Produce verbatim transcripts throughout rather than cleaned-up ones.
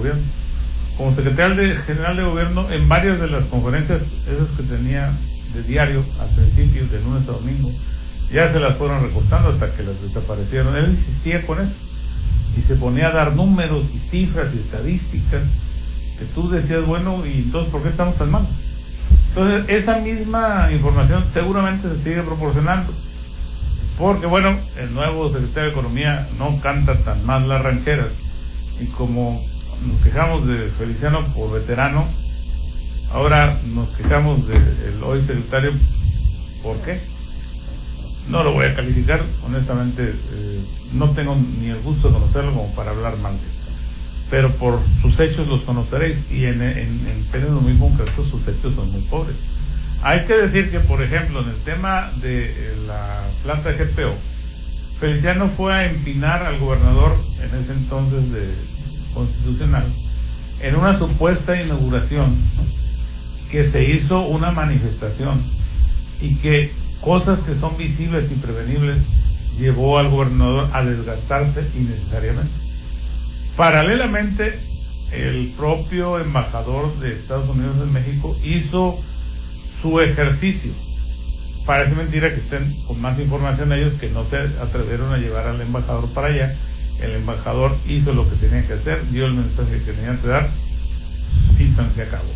gobierno. Como secretario de, general de gobierno, en varias de las conferencias, esas que tenía de diario al principio, de lunes a domingo, ya se las fueron recortando hasta que las desaparecieron. Él insistía con eso y se ponía a dar números y cifras y estadísticas que tú decías, bueno, y entonces ¿por qué estamos tan mal? Entonces esa misma información seguramente se sigue proporcionando, porque bueno, el nuevo secretario de Economía no canta tan mal las rancheras, y como nos quejamos de Feliciano por veterano, ahora nos quejamos del hoy secretario. ¿Por qué? No lo voy a calificar, honestamente, eh, no tengo ni el gusto de conocerlo como para hablar mal de él, pero por sus hechos los conoceréis, y en, en, en términos muy concretos sus hechos son muy pobres. Hay que decir que, por ejemplo, en el tema de eh, la planta de G P O, Feliciano fue a empinar al gobernador en ese entonces de Constitucional en una supuesta inauguración, que se hizo una manifestación y que cosas que son visibles y prevenibles llevó al gobernador a desgastarse innecesariamente. Paralelamente, el propio embajador de Estados Unidos en México hizo su ejercicio. Parece mentira que estén con más información ellos, que no se atrevieron a llevar al embajador para allá. El embajador hizo lo que tenía que hacer, dio el mensaje que tenía que dar y se acabó.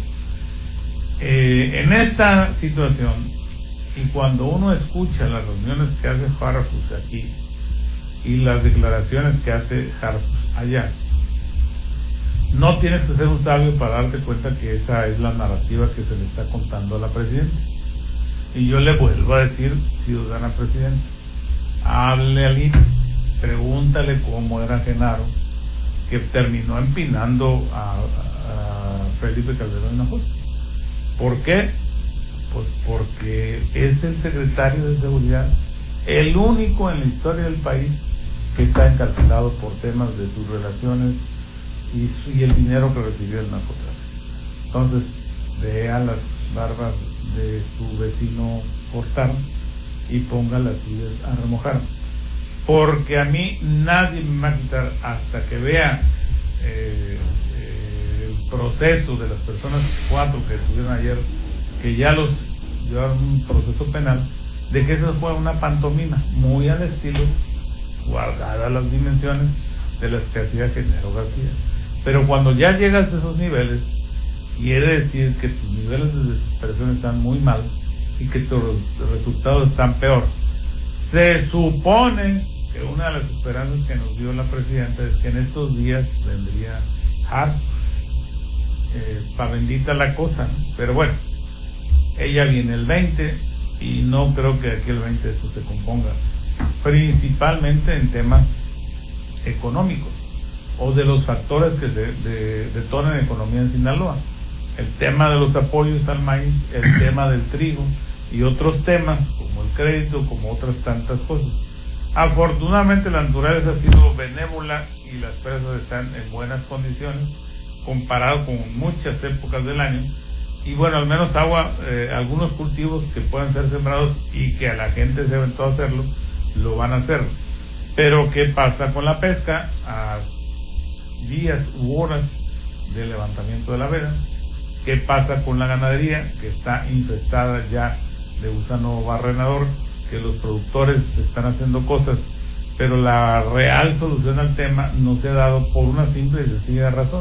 Eh, en esta situación, y cuando uno escucha las reuniones que hace Harfuch aquí y las declaraciones que hace Harfuch allá, no tienes que ser un sabio para darte cuenta que esa es la narrativa que se le está contando a la presidenta. Y yo le vuelvo a decir, ciudadana presidenta, hable al I N E, pregúntale cómo era Genaro, que terminó empinando a, a Felipe Calderón Hinojosa. ¿Por qué? Pues porque es el secretario de Seguridad, el único en la historia del país que está encarcelado por temas de sus relaciones y, su, y el dinero que recibió el narcotráfico. Entonces, vea las barbas de su vecino Portar y ponga las suyas a remojar. Porque a mí nadie me va a quitar, hasta que vea eh, eh, el proceso de las personas cuatro que estuvieron ayer, que ya los llevaron un proceso penal, de que eso fue una pantomima, muy al estilo, guardadas las dimensiones de las que hacía Genaro García. Pero cuando ya llegas a esos niveles, quiere decir que tus niveles de desesperación están muy mal y que tus resultados están peor. Se supone que una de las esperanzas que nos dio la presidenta es que en estos días vendría Hart, eh, pa' bendita la cosa, ¿no? Pero bueno, ella viene el veinte y no creo que aquí el veinte esto se componga, principalmente en temas económicos o de los factores que se de, detonan la economía en Sinaloa. El tema de los apoyos al maíz, el tema del trigo y otros temas como el crédito, como otras tantas cosas. Afortunadamente la naturaleza ha sido benévola y las presas están en buenas condiciones comparado con muchas épocas del año, y bueno, al menos agua, eh, algunos cultivos que puedan ser sembrados y que a la gente se aventó a hacerlo, lo van a hacer. Pero ¿qué pasa con la pesca? A días u horas del levantamiento de la veda. ¿Qué pasa con la ganadería, que está infestada ya de gusano barrenador, que los productores están haciendo cosas, pero la real solución al tema no se ha dado por una simple y sencilla razón?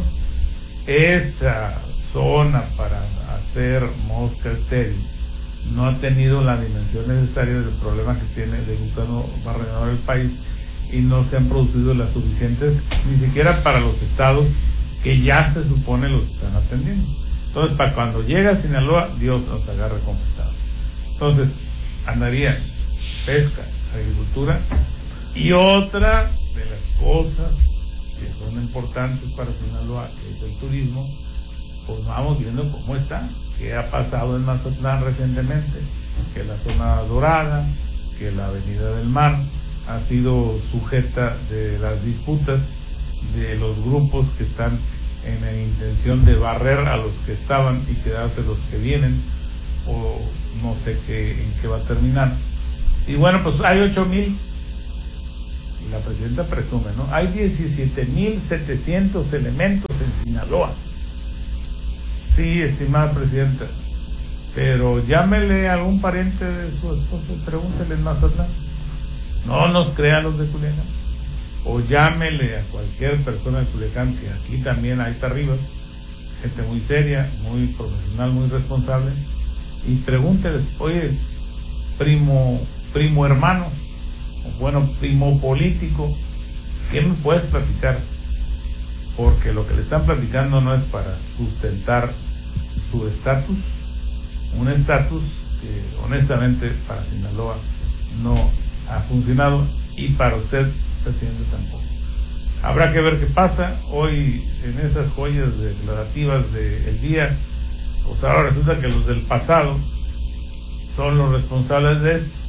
Esa zona para hacer mosca estéril no ha tenido la dimensión necesaria del problema que tiene de gusano barrenador el país, y no se han producido las suficientes, ni siquiera para los estados que ya se supone los están atendiendo. Entonces, para cuando llega a Sinaloa, Dios nos agarre confesados. Entonces, andaría pesca, agricultura, y otra de las cosas que son importantes para Sinaloa, que es el turismo. Pues vamos viendo cómo está, qué ha pasado en Mazatlán recientemente, que la zona dorada, que la avenida del Mar ha sido sujeta de las disputas de los grupos que están en la intención de barrer a los que estaban y quedarse los que vienen, o no sé qué, en qué va a terminar. Y bueno, pues hay ocho mil, y la presidenta presume, ¿no? Hay diecisiete mil setecientos elementos en Sinaloa. Sí, estimada presidenta, pero llámele a algún pariente de su esposo y pregúntele en Mazatlán. No nos crean los de Culiacán. O llámele a cualquier persona de Culiacán, que aquí también hay tarribas, gente muy seria, muy profesional, muy responsable, y pregúnteles, oye, primo, primo hermano, o bueno, primo político, ¿qué me puedes platicar? Porque lo que le están platicando no es para sustentar su estatus, un estatus que honestamente para Sinaloa no ha funcionado, y para usted, presidente, tampoco. Habrá que ver qué pasa hoy en esas joyas declarativas del día. Pues ahora resulta que los del pasado son los responsables de esto.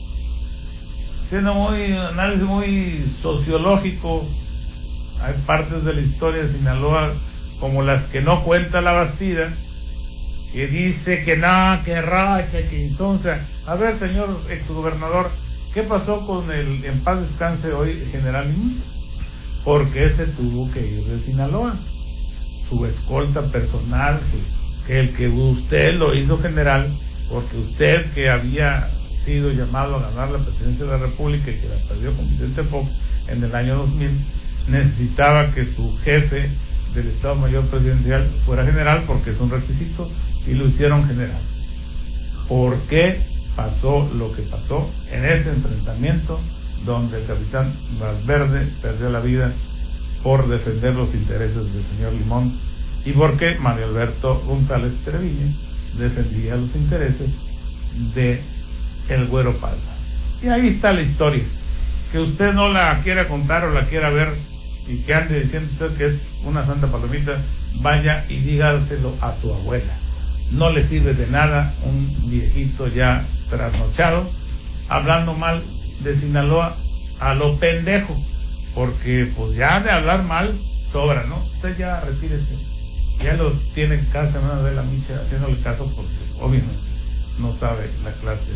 Siendo muy análisis muy sociológico, hay partes de la historia de Sinaloa, como las que no cuenta la Bastida, que dice que no, que racha, que entonces, a ver, señor exgobernador, ¿qué pasó con el, en paz descanse hoy, general Limón? Porque ese tuvo que ir de Sinaloa, su escolta personal, que el que usted lo hizo general, porque usted, que había sido llamado a ganar la presidencia de la República y que la perdió con Vicente Fox en el año dos mil, necesitaba que su jefe del Estado Mayor Presidencial fuera general, porque es un requisito, y lo hicieron general. ¿Por qué pasó lo que pasó en ese enfrentamiento donde el capitán Valverde perdió la vida por defender los intereses del señor Limón, y por qué Mario Alberto González Treviño defendía los intereses de el Güero Palma? Y ahí está la historia. Que usted no la quiera contar o la quiera ver y que ande diciendo usted que es una santa palomita, vaya y dígaselo a su abuela. No le sirve de nada un viejito ya trasnochado hablando mal de Sinaloa a lo pendejo, porque pues ya de hablar mal sobra, ¿no? Usted ya retírese, ya lo tiene cada semana de la micha haciéndole caso, porque obviamente no sabe la clase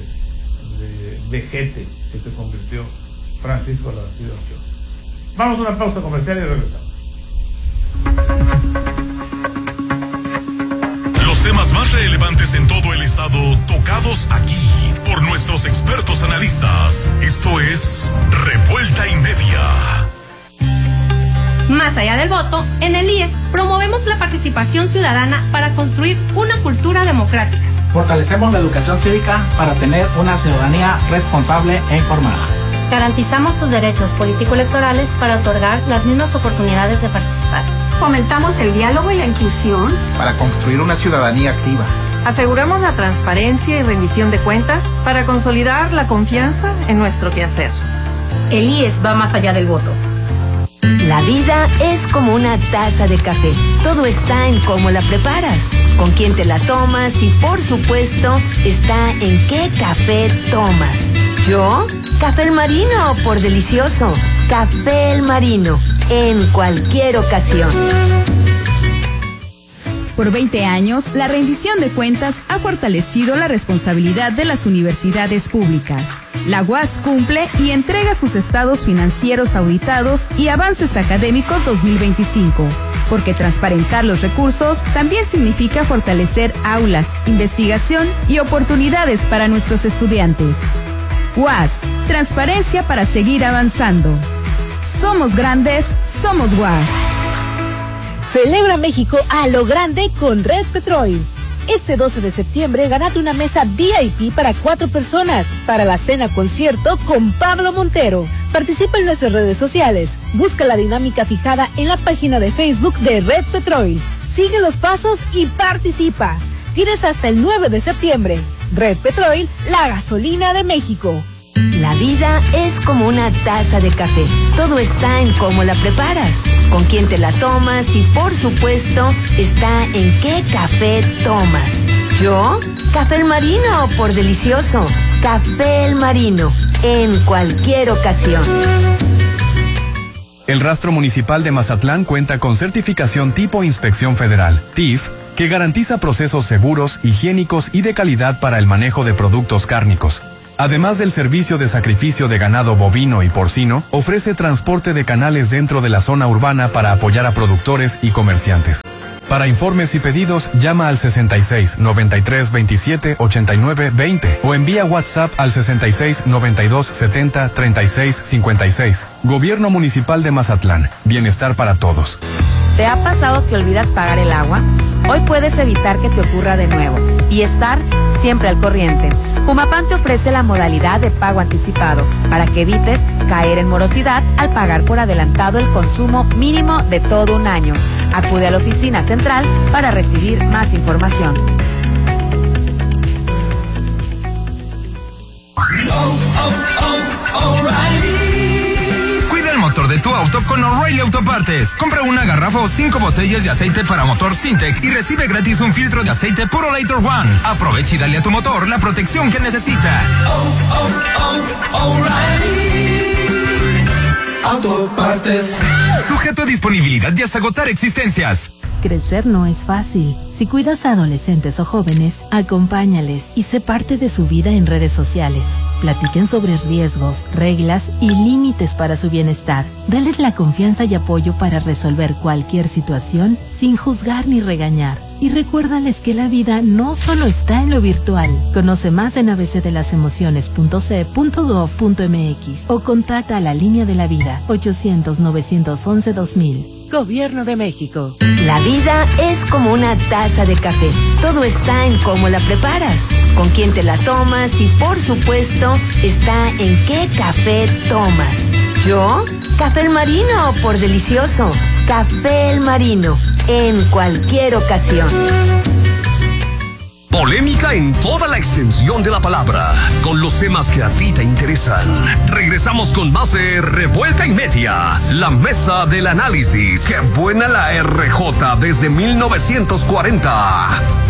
de vejete que se convirtió Francisco Labastida Ochoa. Vamos a una pausa comercial y regresamos. Los temas más relevantes en todo el estado, tocados aquí por nuestros expertos analistas. Esto es Revuelta y Media. Más allá del voto, en el I E S promovemos la participación ciudadana para construir una cultura democrática. Fortalecemos la educación cívica para tener una ciudadanía responsable e informada. Garantizamos sus derechos político-electorales para otorgar las mismas oportunidades de participar. Fomentamos el diálogo y la inclusión para construir una ciudadanía activa. Aseguramos la transparencia y rendición de cuentas para consolidar la confianza en nuestro quehacer. El I E S va más allá del voto. La vida es como una taza de café. Todo está en cómo la preparas, con quién te la tomas y, por supuesto, está en qué café tomas. ¿Yo? Café El Marino, por delicioso. Café El Marino, en cualquier ocasión. Por veinte años, la rendición de cuentas ha fortalecido la responsabilidad de las universidades públicas. La U A S cumple y entrega sus estados financieros auditados y avances académicos dos mil veinticinco, porque transparentar los recursos también significa fortalecer aulas, investigación y oportunidades para nuestros estudiantes. U A S, transparencia para seguir avanzando. Somos grandes, somos U A S. Celebra México a lo grande con Red Petrol. Este doce de septiembre gánate una mesa V I P para cuatro personas para la cena concierto con Pablo Montero. Participa en nuestras redes sociales. Busca la dinámica fijada en la página de Facebook de Red Petrol. Sigue los pasos y participa. Tienes hasta el nueve de septiembre. Red Petrol, la gasolina de México. La vida es como una taza de café. Todo está en cómo la preparas, con quién te la tomas y, por supuesto, está en qué café tomas. ¿Yo? Café El Marino, por delicioso. Café El Marino, en cualquier ocasión. El Rastro Municipal de Mazatlán cuenta con certificación tipo Inspección Federal, T I F, que garantiza procesos seguros, higiénicos y de calidad para el manejo de productos cárnicos. Además del servicio de sacrificio de ganado bovino y porcino, ofrece transporte de canales dentro de la zona urbana para apoyar a productores y comerciantes. Para informes y pedidos, llama al sesenta y seis, noventa y tres, veintisiete, ochenta y nueve, veinte o envía WhatsApp al sesenta y seis, noventa y dos, setenta, treinta y seis, cincuenta y seis. Gobierno Municipal de Mazatlán. Bienestar para todos. ¿Te ha pasado que olvidas pagar el agua? Hoy puedes evitar que te ocurra de nuevo y estar siempre al corriente. Humapam te ofrece la modalidad de pago anticipado para que evites caer en morosidad al pagar por adelantado el consumo mínimo de todo un año. Acude a la oficina central para recibir más información. Oh, oh, oh, O'Reilly. Cuida el motor de tu auto con O'Reilly Autopartes. Compra una garrafa o cinco botellas de aceite para motor Syntec y recibe gratis un filtro de aceite Purolator One. Aprovecha y dale a tu motor la protección que necesita. Oh, oh, oh, O'Reilly Autopartes. Sujeto a disponibilidad y hasta agotar existencias. Crecer no es fácil. Si cuidas a adolescentes o jóvenes, acompáñales y sé parte de su vida en redes sociales. Platiquen sobre riesgos, reglas y límites para su bienestar. Dales la confianza y apoyo para resolver cualquier situación sin juzgar ni regañar. Y recuérdales que la vida no solo está en lo virtual. Conoce más en a b c de las emociones punto c e punto gov punto m x o contacta a la línea de la vida ochocientos, novecientos once, dos mil. Gobierno de México. La vida es como una taza de café. Todo está en cómo la preparas, con quién te la tomas y, por supuesto, está en qué café tomas. ¿Yo? Café El Marino, por delicioso. Café El Marino, en cualquier ocasión. Polémica en toda la extensión de la palabra, con los temas que a ti te interesan. Regresamos con más de Revuelta y Media, la mesa del análisis. ¡Qué buena la R J desde mil novecientos cuarenta!